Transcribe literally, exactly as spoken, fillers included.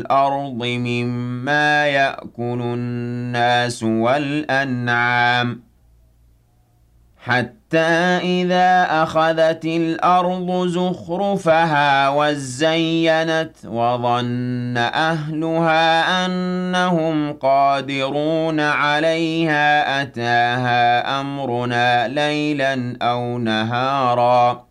الْأَرْضِ مِمَّا يَأْكُلُ النَّاسُ وَالْأَنْعَامُ حَتَّى إِذَا أَخَذَتِ الْأَرْضُ زُخْرُفَهَا وَازَّيَّنَتْ وَظَنَّ أَهْلُهَا أَنَّهُمْ قَادِرُونَ عَلَيْهَا أَتَاهَا أَمْرُنَا لَيْلًا أَوْ نَهَارًا